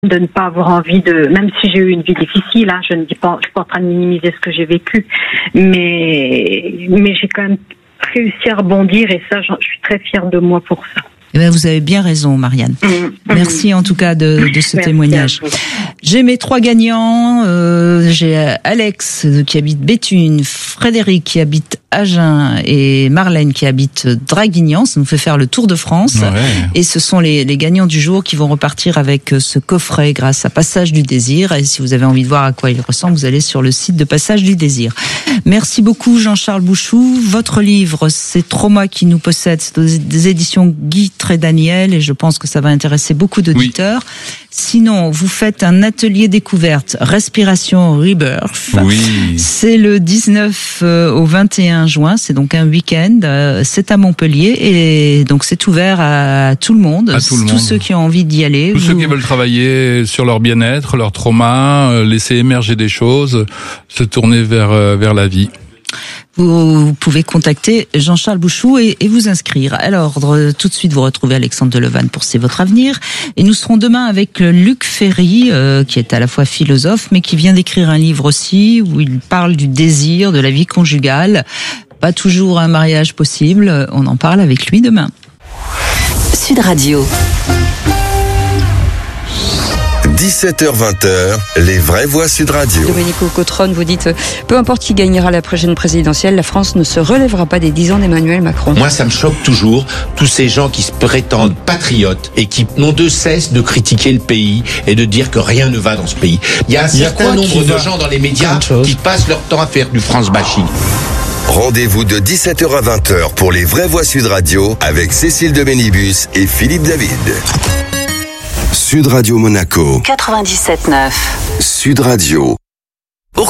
de ne pas avoir envie de, même si j'ai eu une vie difficile, hein, je suis pas en train de minimiser ce que j'ai vécu, mais j'ai quand même réussi à rebondir et ça, je suis très fière de moi pour ça. Eh bien, vous avez bien raison, Marianne. Merci en tout cas de ce témoignage. J'ai mes 3 gagnants. J'ai Alex qui habite Béthune, Frédéric qui habite Agen et Marlène qui habite Draguignan. Ça nous fait faire le tour de France. Ouais. Et ce sont les gagnants du jour qui vont repartir avec ce coffret grâce à Passage du Désir. Et si vous avez envie de voir à quoi il ressemble, vous allez sur le site de Passage du Désir. Merci beaucoup, Jean-Charles Bouchou. Votre livre, c'est Trauma qui nous possède. C'est des éditions Guy et Daniel, et je pense que ça va intéresser beaucoup d'auditeurs. Oui. Sinon, vous faites un atelier découverte Respiration Rebirth. Oui. C'est le 19 au 21 juin, c'est donc un week-end. C'est à Montpellier et donc c'est ouvert à tout le monde. Tous ceux qui ont envie d'y aller. Tous ceux qui veulent travailler sur leur bien-être, leur trauma, laisser émerger des choses, se tourner vers la vie. Vous pouvez contacter Jean-Charles Bouchou et vous inscrire. Alors, tout de suite, vous retrouvez Alexandre Delevanne pour C'est votre avenir. Et nous serons demain avec Luc Ferry, qui est à la fois philosophe, mais qui vient d'écrire un livre aussi, où il parle du désir, de la vie conjugale. Pas toujours un mariage possible. On en parle avec lui demain. Sud Radio. 17h-20h, les vraies voix Sud Radio. Domenico Cotron, vous dites, peu importe qui gagnera la prochaine présidentielle, la France ne se relèvera pas des 10 ans d'Emmanuel Macron. Moi, ça me choque toujours, tous ces gens qui se prétendent patriotes et qui n'ont de cesse de critiquer le pays et de dire que rien ne va dans ce pays. Il y a un certain nombre de gens dans les médias qui passent leur temps à faire du France-bashing. Rendez-vous de 17h à 20h pour les vraies voix Sud Radio avec Cécile de Bénibus et Philippe David. Sud Radio Monaco 97.9 Sud Radio.